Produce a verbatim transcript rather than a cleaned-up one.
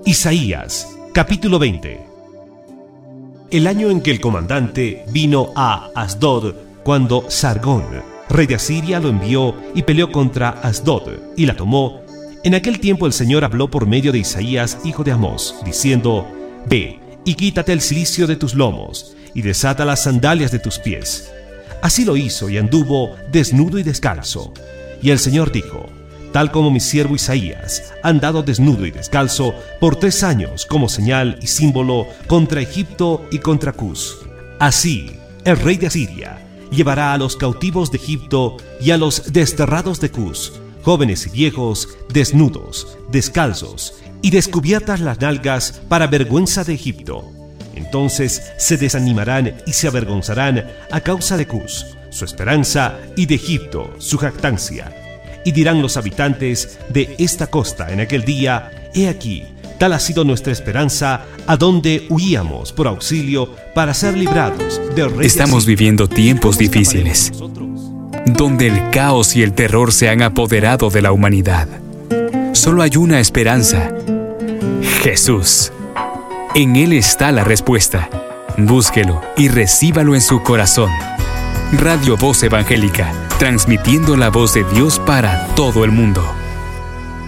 Isaías, capítulo veinte. El año en que el comandante vino a Asdod, cuando Sargón, rey de Asiria, lo envió y peleó contra Asdod y la tomó, en aquel tiempo el Señor habló por medio de Isaías, hijo de Amós, diciendo: Ve y quítate el cilicio de tus lomos y desata las sandalias de tus pies. Así lo hizo y anduvo desnudo y descalzo. Y el Señor dijo: Tal como mi siervo Isaías ha andado desnudo y descalzo por tres años como señal y símbolo contra Egipto y contra Cus, así el rey de Asiria llevará a los cautivos de Egipto y a los desterrados de Cus, jóvenes y viejos, desnudos, descalzos y descubiertas las nalgas, para vergüenza de Egipto. Entonces se desanimarán y se avergonzarán a causa de Cus, su esperanza, y de Egipto, su jactancia. Y dirán los habitantes de esta costa en aquel día: He aquí, tal ha sido nuestra esperanza, a donde huíamos por auxilio para ser librados del rey. Estamos viviendo tiempos difíciles, donde el caos y el terror se han apoderado de la humanidad. Solo hay una esperanza: Jesús. En Él está la respuesta. Búsquelo y recíbalo en su corazón. Radio Voz Evangélica, transmitiendo la voz de Dios para todo el mundo.